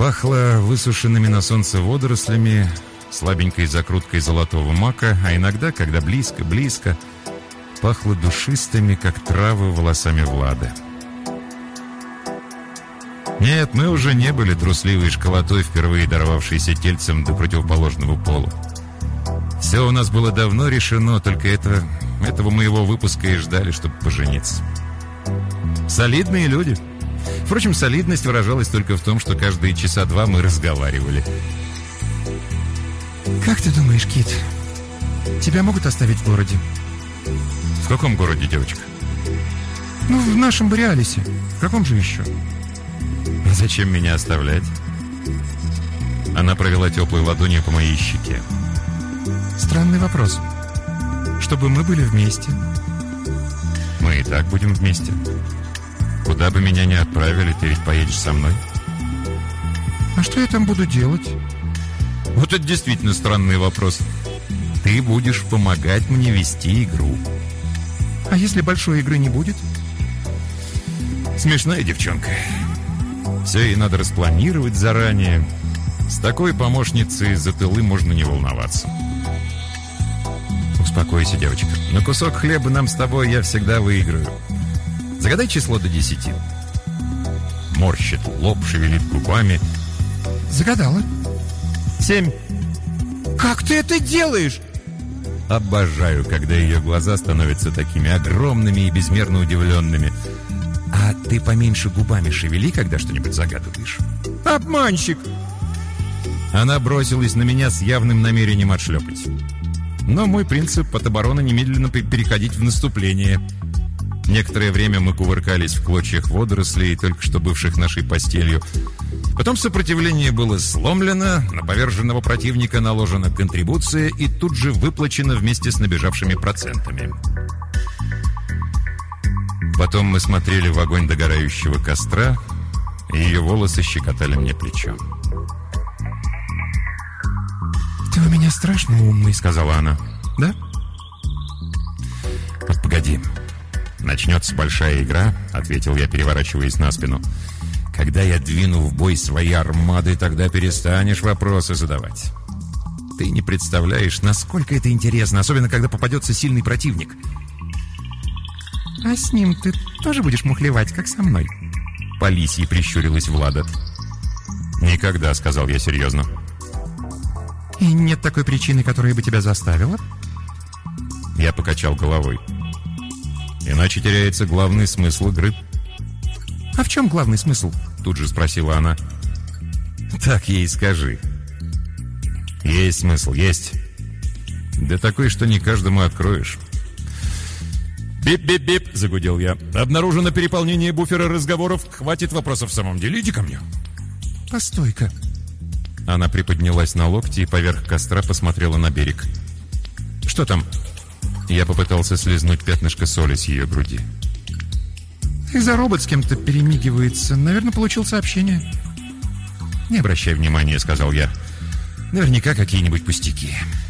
Пахло высушенными на солнце водорослями, слабенькой закруткой золотого мака, а иногда, когда близко-близко, пахло душистыми, как травы, волосами Влады. Нет, мы уже не были трусливой школотой, впервые дорвавшейся тельцем до противоположного пола. Все у нас было давно решено, только этого моего выпуска и ждали, чтобы пожениться. Солидные люди. Впрочем, солидность выражалась только в том, что каждые часа два мы разговаривали. Как ты думаешь, Кит, тебя могут оставить в городе? В каком городе, девочка? Ну, в нашем Бореалисе. В каком же еще? Зачем меня оставлять? Она провела теплой ладонью по моей щеке. Странный вопрос. Чтобы мы были вместе. Мы и так будем вместе. Куда бы меня ни отправили, ты ведь поедешь со мной. А что я там буду делать? Вот это действительно странный вопрос. Ты будешь помогать мне вести игру. А если большой игры не будет? Смешная девчонка. Все ей надо распланировать заранее. С такой помощницей за тылы можно не волноваться. Успокойся, девочка. На кусок хлеба нам с тобой я всегда выиграю. Загадай число до 10. Морщит лоб, шевелит губами. Загадала. 7. Как ты это делаешь? Обожаю, когда ее глаза становятся такими огромными и безмерно удивленными. А ты поменьше губами шевели, когда что-нибудь загадываешь. Обманщик! Она бросилась на меня с явным намерением отшлепать. Но мой принцип от обороны немедленно переходить в наступление. Некоторое время мы кувыркались в клочьях водорослей, только что бывших нашей постелью. Потом сопротивление было сломлено, на поверженного противника наложена контрибуция и тут же выплачена вместе с набежавшими процентами. Потом мы смотрели в огонь догорающего костра, и ее волосы щекотали мне плечо. «Ты у меня страшно умный», — сказала она. «Да?» «Вот погоди. Начнется большая игра», — ответил я, переворачиваясь на спину. «Когда я двину в бой свои армады, тогда перестанешь вопросы задавать. Ты не представляешь, насколько это интересно, особенно когда попадется сильный противник». «А с ним ты тоже будешь мухлевать, как со мной?» По лисьи прищурилась Влада. «Никогда», — сказал я серьезно. «И нет такой причины, которая бы тебя заставила?» Я покачал головой. «Иначе теряется главный смысл игры». «А в чем главный смысл?» Тут же спросила она. «Так ей скажи». «Есть смысл, есть. Да такой, что не каждому откроешь». «Бип-бип-бип», — загудел я. «Обнаружено переполнение буфера разговоров. Хватит вопросов в самом деле. Иди ко мне». «Постой-ка». Она приподнялась на локти и поверх костра посмотрела на берег. «Что там?» Я попытался слизнуть пятнышко соли с ее груди. «Из-за робот с кем-то перемигивается. Наверное, получил сообщение». «Не обращай внимания», — сказал я. «Наверняка какие-нибудь пустяки».